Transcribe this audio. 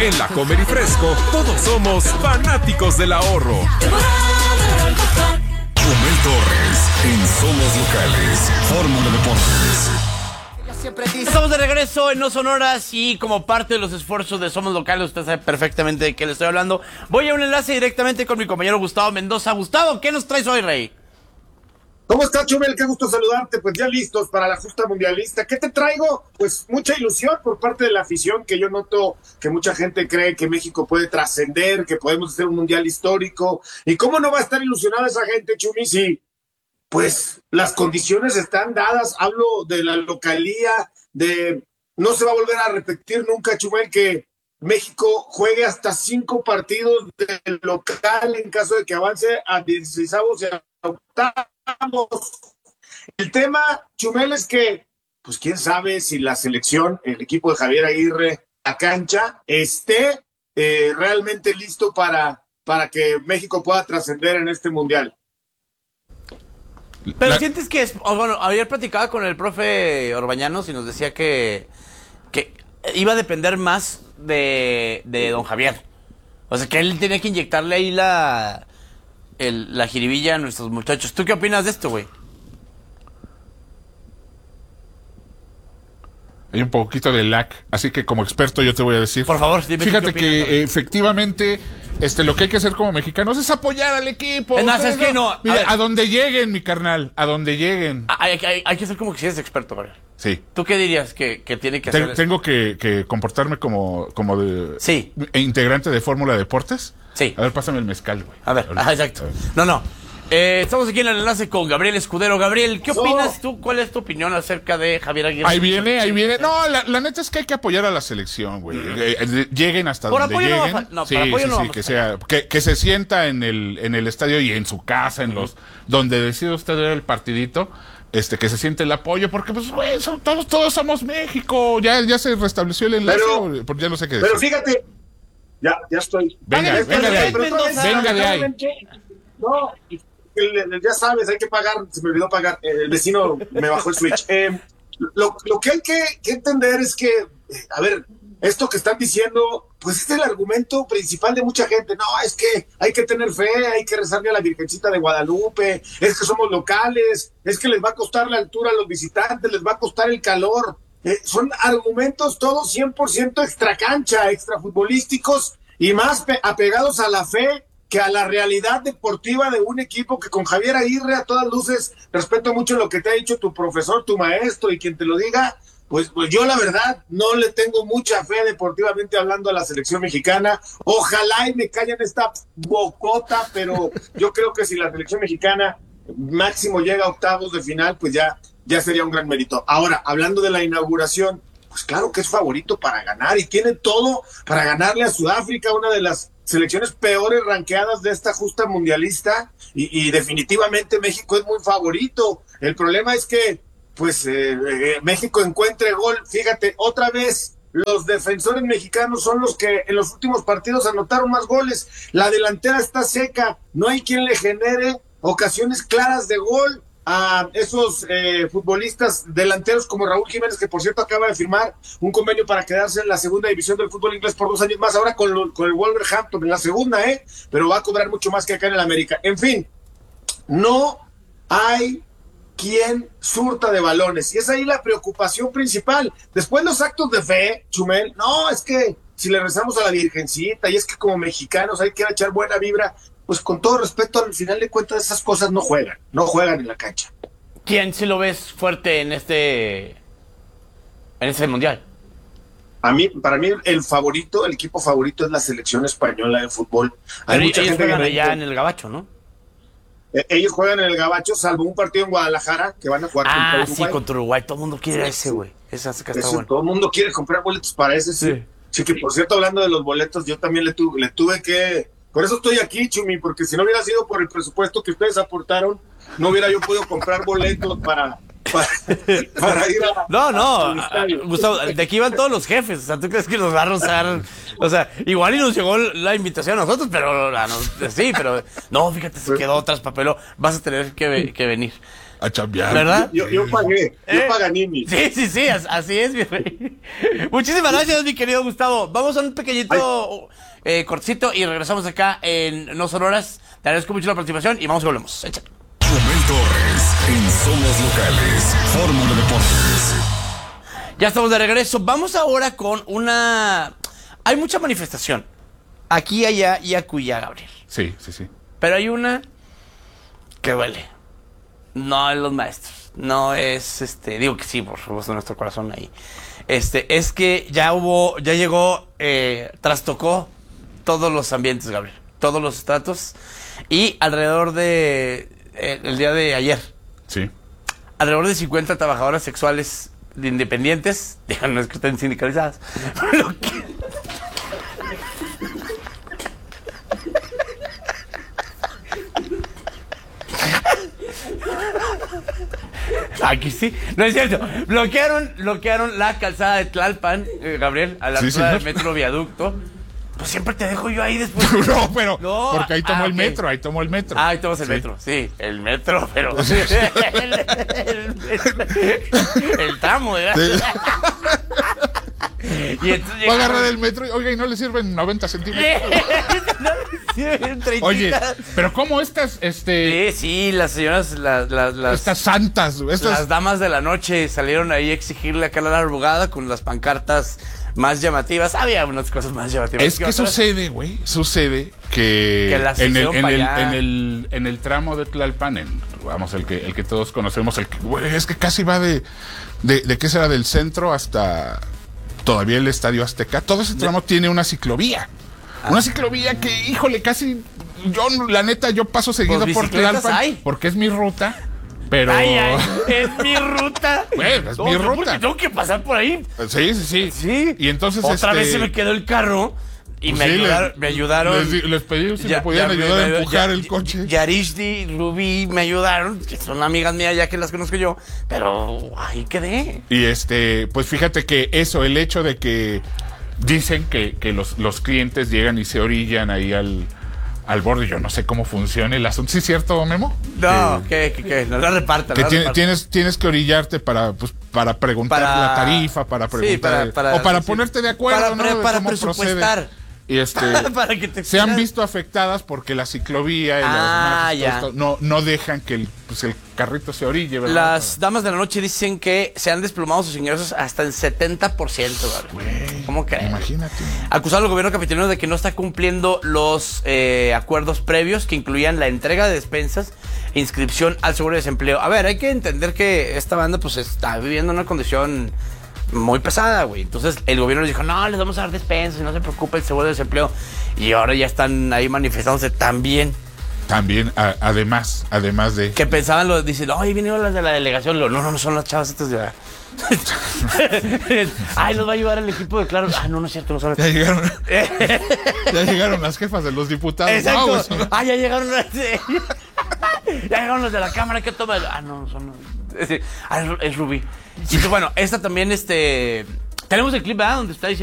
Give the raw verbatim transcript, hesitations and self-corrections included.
En La Comer y Fresco, todos somos fanáticos del ahorro. Chumel Torres, en Somos Locales, Fórmula Deportes. Estamos de regreso en No Sonoras y como parte de los esfuerzos de Somos Locales, usted sabe perfectamente de qué le estoy hablando. Voy a un enlace directamente con mi compañero Gustavo Mendoza. Gustavo, ¿qué nos traes hoy, Rey? ¿Cómo estás, Chumel? Qué gusto saludarte. Pues ya listos para la justa mundialista. ¿Qué te traigo? Pues mucha ilusión por parte de la afición, que yo noto que mucha gente cree que México puede trascender, que podemos hacer un mundial histórico. ¿Y cómo no va a estar ilusionada esa gente, Chumi, si pues las condiciones están dadas? Hablo de la localía, de no se va a volver a repetir nunca, Chumel, que México juegue hasta cinco partidos del local en caso de que avance a dieciseisavos y a octavos. El tema, Chumel, es que, pues quién sabe si la selección, el equipo de Javier Aguirre, la cancha, esté eh, realmente listo para, para que México pueda trascender en este mundial. Pero La... sientes que es, bueno, ayer platicaba con el profe Orbañanos y nos decía que, que iba a depender más de, de don Javier. O sea, que él tenía que inyectarle ahí la, el, la jiribilla a nuestros muchachos. ¿Tú qué opinas de esto, güey? Hay un poquito de lag, así que como experto yo te voy a decir. Por favor, dime. Fíjate que eh, efectivamente este lo que hay que hacer como mexicanos es apoyar al equipo. Es más, es que no. A, Mira, ver, a donde lleguen, mi carnal, a donde lleguen. Hay, hay, hay que ser como que si eres experto, Gabriel. Sí. ¿Tú qué dirías que, que tiene que Ten, hacer? ¿Tengo que, que comportarme como, como de Sí. integrante de Fórmula Deportes? Sí. A ver, pásame el mezcal, güey. A ver, ah, exacto. No, no. Eh, estamos aquí en el enlace con Gabriel Escudero. Gabriel, ¿qué opinas tú? ¿Cuál es tu opinión acerca de Javier Aguirre? Ahí viene, ahí viene. No, la, la neta es que hay que apoyar a la selección, güey. Eh, eh, lleguen hasta Por donde apoyo lleguen. no va a no, sí, para apoyo sí, no sí, vamos que a sea, que, que se sienta en el, en el estadio y en su casa, en los, donde decide usted ver el partidito. Este, que se siente el apoyo, porque pues, güey, son, todos, todos somos México. Ya, ya se restableció el enlace, Pero, porque ya no sé qué decir. Pero fíjate, ya, ya estoy. Venga, Vale, venga de ahí. Mendoza. Venga de ahí. No, ya sabes, hay que pagar, se me olvidó pagar, el vecino me bajó el switch. Eh, lo, lo que hay que, que entender es que, a ver, esto que están diciendo, pues este es el argumento principal de mucha gente. No, es que hay que tener fe, hay que rezarle a la Virgencita de Guadalupe, es que somos locales, es que les va a costar la altura a los visitantes, les va a costar el calor. Eh, son argumentos todos cien por ciento extracancha, extrafutbolísticos y más apegados a la fe que a la realidad deportiva de un equipo que con Javier Aguirre, a todas luces, respeto mucho lo que te ha dicho tu profesor, tu maestro y quien te lo diga, pues, pues yo la verdad no le tengo mucha fe deportivamente hablando a la selección mexicana. Ojalá y me callen esta bocota, pero yo creo que si la selección mexicana máximo llega a octavos de final, pues ya, ya sería un gran mérito. Ahora, hablando de la inauguración, pues claro que es favorito para ganar y tiene todo para ganarle a Sudáfrica, una de las selecciones peores ranqueadas de esta justa mundialista, y, y definitivamente México es muy favorito. El problema es que pues eh, eh, México encuentre gol. Fíjate, otra vez los defensores mexicanos son los que en los últimos partidos anotaron más goles. La delantera está seca, no hay quien le genere ocasiones claras de gol a esos eh, futbolistas delanteros como Raúl Jiménez, que por cierto acaba de firmar un convenio para quedarse en la segunda división del fútbol inglés por dos años más, ahora con, lo, con el Wolverhampton en la segunda, eh, pero va a cobrar mucho más que acá en el América. En fin, no hay quien surta de balones, y es ahí la preocupación principal. Después los actos de fe, Chumel, no, es que si le rezamos a la Virgencita, y es que como mexicanos hay que echar buena vibra, pues con todo respeto, al final de cuentas esas cosas no juegan, no juegan en la cancha. ¿Quién sí lo ves fuerte en este en este mundial? A mí, para mí el favorito, el equipo favorito es la selección española de fútbol. Hay Pero mucha ellos gente juegan que allá no- en el Gabacho, ¿no? Eh, ellos juegan en el Gabacho, salvo un partido en Guadalajara que van a jugar Ah, contra sí, Uruguay. contra Uruguay. Todo el mundo quiere Sí, ese, sí. güey. Ese hace que está Eso, bueno. todo el mundo quiere comprar boletos para ese, sí. Sí. Sí, que por cierto, hablando de los boletos, yo también le, tu, le tuve que... Por eso estoy aquí, Chumi, porque si no hubiera sido por el presupuesto que ustedes aportaron, no hubiera yo podido comprar boletos para, para, para ir a... No, no, al estadio. Gustavo, de aquí van todos los jefes. O sea, ¿tú crees que nos va a rozar? O sea, igual y nos llegó la invitación a nosotros, pero a nos- sí, pero no, fíjate, se quedó tras papeló. Vas a tener que, ve- que venir. A chambear. ¿Verdad? Yo, yo pagué, yo Eh, Paganini. Sí, sí, sí, as- así es, mi rey. Muchísimas gracias, mi querido Gustavo. Vamos a un pequeñito eh, cortcito y regresamos acá en No Son Horas. Te agradezco mucho la participación y vamos y volvemos. Échale. Rubén Torres en Somos Locales. Fórmula Deportes. Ya estamos de regreso. Vamos ahora con una... Hay mucha manifestación. Aquí, allá y acullá, Gabriel. Sí, sí, sí. Pero hay una que duele. No es los maestros. No es, este... Digo que sí, por supuesto, nuestro corazón ahí. Este, es que ya hubo... Ya llegó... Eh, trastocó todos los ambientes, Gabriel. Todos los estratos. Y alrededor de... Eh, el día de ayer... Sí. Alrededor de cincuenta trabajadoras sexuales de independientes, digo, no es que estén sindicalizadas, lo que... Aquí sí, no es cierto. Bloquearon, bloquearon la calzada de Tlalpan, eh, Gabriel, a la Sí, altura del señor. metro viaducto. Pues siempre te dejo yo ahí después. No, pero No, porque ahí tomó ah, el ok. metro, ahí tomó el metro. Ah, ahí tomas el Sí. metro, sí, el metro, pero... el, el- el tramo, ¿verdad? Y entonces Va a agarrar llegaron- el metro y, oiga, y no le sirven noventa centímetros. Sí, treintita. Oye, pero ¿cómo estas, este, Sí, sí, las señoras, las, las, las, estas santas, estas, las damas de la noche salieron ahí a exigirle a Carla Arrugada con las pancartas más llamativas. Había unas cosas más llamativas. es que otras. sucede, güey, sucede que, Que las en, el, hicieron en, pa' el, allá. en, el, en el tramo de Tlalpan, en, vamos, el que, el que todos conocemos, el que, güey, es que casi va de, de, de qué será, del centro hasta todavía el Estadio Azteca. Todo ese tramo tiene una ciclovía. Ah. Una ciclovía que, híjole, casi, yo, la neta, yo paso seguido Pues por bicicletas Tlalpan hay. porque es mi ruta, pero... Ay, ay, es mi ruta. Bueno, es No, mi yo ruta. porque tengo que pasar por ahí. Sí, sí, sí. Sí. Y entonces, Otra este, vez se me quedó el carro y pues me, sí, ayudaron, les- me ayudaron. Les, di- les pedí si Ya- me podían ya ayudar me- a empujar ya- el coche. Yarishdi, Ruby me ayudaron, que son amigas mías ya que las conozco yo, pero ahí quedé. Y este, pues fíjate que eso, el hecho de que dicen que, que los, los clientes llegan y se orillan ahí al, al borde, yo no sé cómo funciona el asunto. ¿Sí es cierto, Memo? No, que, que, que, no la repartan. Que no la ti- repartan. tienes, tienes que orillarte para, pues, para preguntar Para- la tarifa, para sí, preguntar para- para- o para sí. ponerte de acuerdo, Para ¿no? pre- De para cómo presupuestar. procede. Y este Para que te se han exijas. visto afectadas porque la ciclovía y las Ah, marcas, ya. todo esto, no, no dejan que el, pues, el carrito se orille, ¿verdad? Las damas de la noche dicen que se han desplomado sus ingresos hasta en setenta por ciento. ¿Vale? ¿Cómo crees? Imagínate. Acusaron al gobierno capitalino de que no está cumpliendo los eh, acuerdos previos que incluían la entrega de despensas e inscripción al seguro de desempleo. A ver, hay que entender que esta banda pues está viviendo una condición muy pesada, güey. Entonces el gobierno les dijo, no, les vamos a dar despensas y no se preocupe el seguro de desempleo. Y ahora ya están ahí manifestándose también. También, a- además, además de... Que pensaban, lo, dicen, ay, vinieron las de la delegación. Lo, no, no, no son las chavas estas de la... Ay, los va a ayudar el equipo de Claro. Ah, no, no es cierto, no son las Ya llegaron, ya llegaron las jefas de los diputados. Exacto. No, güey. Ah, ya llegaron las de... Ya llegaron los de la cámara, ¿qué toma? Ah, no, no son... Ah, es, es Rubí. Y pues, bueno, esta también, este... Tenemos el clip, ¿verdad? Donde está diciendo...